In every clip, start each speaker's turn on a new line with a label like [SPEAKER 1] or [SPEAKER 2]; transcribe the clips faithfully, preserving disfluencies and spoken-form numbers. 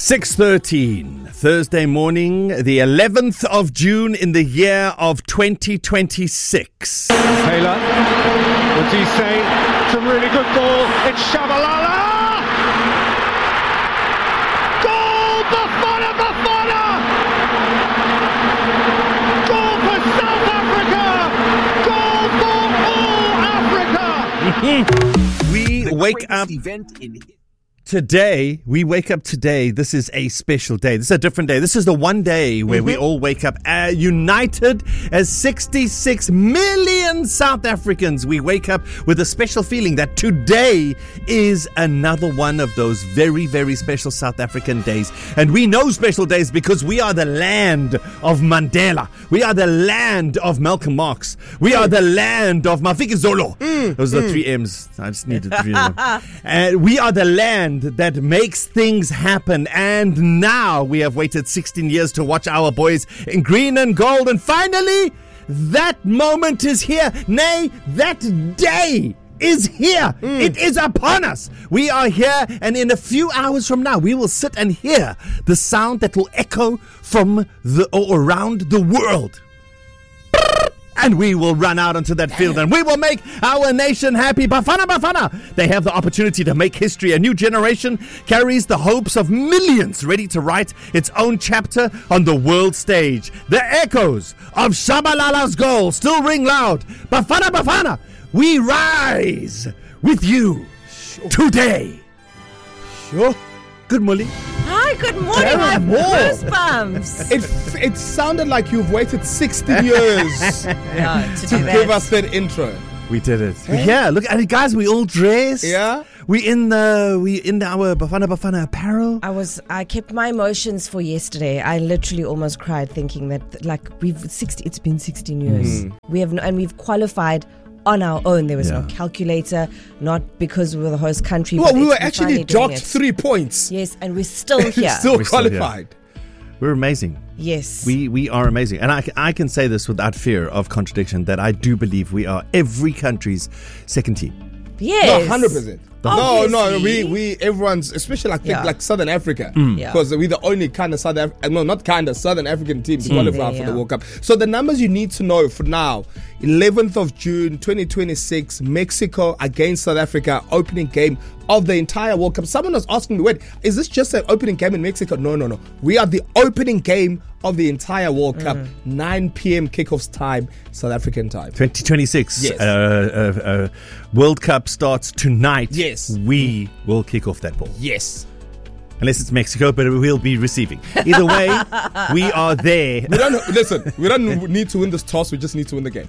[SPEAKER 1] six thirteen, Thursday morning, the eleventh of June in the year of twenty twenty-six.
[SPEAKER 2] Taylor, what do you say? It's a really good ball. It's Shabalala! Goal! Bafana, Bafana! Goal for South Africa! Goal for all Africa!
[SPEAKER 1] We wake up
[SPEAKER 3] event in
[SPEAKER 1] today. We wake up today. This is a special day. This is a different day. This is the one day where mm-hmm. we all wake up uh, united as sixty-six million South Africans. We wake up with a special feeling that today is another one of those very, very special South African days. And we know special days because we are the land of Mandela. We are the land of Malcolm Marx. We mm. are the land of Mafikizolo. Mm. Those are the mm. three M's. I just needed three of them. And we are the land that makes things happen. And now we have waited sixteen years to watch our boys in green and gold. And finally, that moment is here. Nay, that day is here. Mm. It is upon us. We are here, and in a few hours from now, we will sit and hear the sound that will echo from the or around the world. And we will run out onto that field and we will make our nation happy. Bafana, Bafana. They have the opportunity to make history. A new generation carries the hopes of millions, ready to write its own chapter on the world stage. The echoes of Shabalala's goal still ring loud. Bafana, Bafana. We rise with you sure. today. Sure. Good morning.
[SPEAKER 4] Hi, good morning. I have goosebumps.
[SPEAKER 5] It it sounded like you've waited sixty years
[SPEAKER 4] yeah, to,
[SPEAKER 5] to
[SPEAKER 4] do
[SPEAKER 5] give
[SPEAKER 4] that.
[SPEAKER 5] us that intro.
[SPEAKER 1] We did it. Hey? Yeah, look at it, guys. We all dressed.
[SPEAKER 5] Yeah.
[SPEAKER 1] We in the we in our Bafana Bafana apparel.
[SPEAKER 4] I was I kept my emotions for yesterday. I literally almost cried thinking that like we've sixty. It's been sixteen years. Mm. We have no, and we've qualified on our own. There was yeah. no calculator, not because we were the host country.
[SPEAKER 5] Well,
[SPEAKER 4] but
[SPEAKER 5] we were actually docked three points.
[SPEAKER 4] Yes, and we're still here.
[SPEAKER 5] still
[SPEAKER 1] we're
[SPEAKER 5] qualified.
[SPEAKER 1] Still we're amazing.
[SPEAKER 4] Yes.
[SPEAKER 1] We we are amazing. And I, I can say this without fear of contradiction that I do believe we are every country's second team.
[SPEAKER 4] Yes.
[SPEAKER 5] No, one hundred percent. No,
[SPEAKER 4] Obviously.
[SPEAKER 5] no, we, we, everyone's, especially like
[SPEAKER 4] Yeah.
[SPEAKER 5] like Southern Africa,
[SPEAKER 1] Mm.
[SPEAKER 4] Yeah.
[SPEAKER 5] because we're the only kind of South African, no, not kind of Southern African team to qualify
[SPEAKER 4] There,
[SPEAKER 5] for
[SPEAKER 4] yeah.
[SPEAKER 5] the World Cup. So the numbers you need to know for now: eleventh of June, twenty twenty-six, Mexico against South Africa, opening game of the entire World Cup. Someone was asking me, wait, is this just an opening game in Mexico? No, no, no. We are the opening game of the entire World Cup.
[SPEAKER 4] Mm.
[SPEAKER 5] nine p.m. kickoffs time, South African time.
[SPEAKER 1] twenty twenty-six.
[SPEAKER 5] Yes.
[SPEAKER 1] Uh, uh, uh, World Cup starts tonight.
[SPEAKER 5] Yes.
[SPEAKER 1] We will kick off that ball.
[SPEAKER 5] Yes.
[SPEAKER 1] Unless it's Mexico, but we'll be receiving. Either way, we are there.
[SPEAKER 5] We don't listen. We don't need to win this toss. We just need to win the game.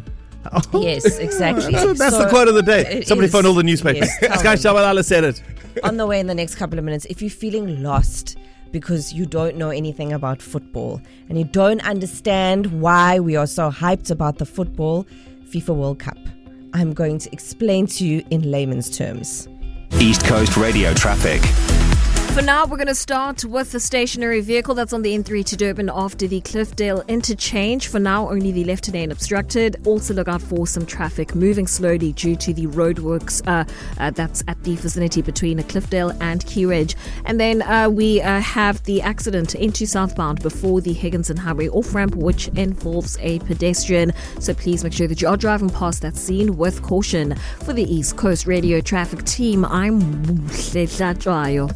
[SPEAKER 4] Yes, exactly.
[SPEAKER 1] That's, that's
[SPEAKER 4] So
[SPEAKER 1] the quote of the day.
[SPEAKER 4] it
[SPEAKER 1] Somebody
[SPEAKER 4] is.
[SPEAKER 1] phoned all the newspapers.
[SPEAKER 4] Yes,
[SPEAKER 1] Sky
[SPEAKER 4] tell them.
[SPEAKER 1] Shabalala said it.
[SPEAKER 4] On the way in the next couple of minutes, if you're feeling lost because you don't know anything about football and you don't understand why we are so hyped about the football FIFA World Cup, I'm going to explain to you in layman's terms.
[SPEAKER 3] East Coast radio traffic.
[SPEAKER 6] For now, we're going to start with the stationary vehicle that's on the N three to Durban after the Cliffdale interchange. For now, only the left lane obstructed. Also look out for some traffic moving slowly due to the roadworks uh, uh, that's at the vicinity between Cliffdale and Key Ridge. And then uh, we uh, have the accident into southbound before the Higginson Highway off-ramp, which involves a pedestrian. So please make sure that you are driving past that scene with caution. For the East Coast Radio Traffic Team, I'm Mhle Tlayo.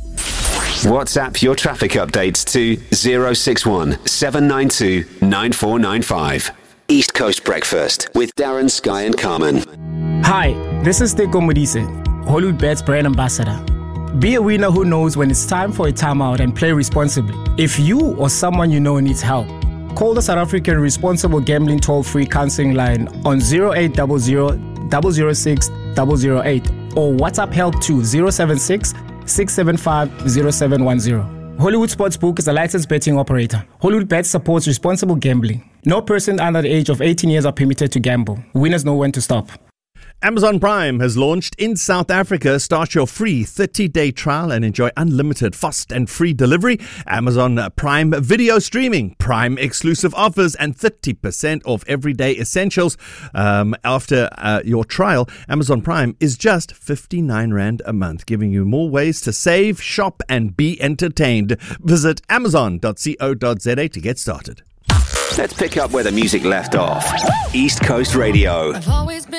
[SPEAKER 3] WhatsApp your traffic updates to zero six one seven nine two nine four nine five. East Coast Breakfast with Darren, Sky and Carmen.
[SPEAKER 7] Hi, this is Teko Modise, Hollywood Bet's brand ambassador. Be a winner who knows when it's time for a timeout and play responsibly. If you or someone you know needs help, call the South African Responsible Gambling Toll-Free Counseling Line on zero eight zero zero, zero zero six, zero zero eight or WhatsApp help to zero seven six, six seven five, zero seven one zero. Hollywood Sportsbook is a licensed betting operator. Hollywood Bet supports responsible gambling. No person under the age of eighteen years are permitted to gamble. Winners know when to stop.
[SPEAKER 1] Amazon Prime has launched in South Africa. Start your free thirty-day trial and enjoy unlimited, fast and free delivery. Amazon Prime video streaming, Prime exclusive offers, and thirty percent off everyday essentials. Um, after uh, your trial, Amazon Prime is just fifty-nine rand a month, giving you more ways to save, shop, and be entertained. Visit amazon dot co dot za to get started.
[SPEAKER 3] Let's pick up where the music left off. East Coast Radio.
[SPEAKER 8] I've always been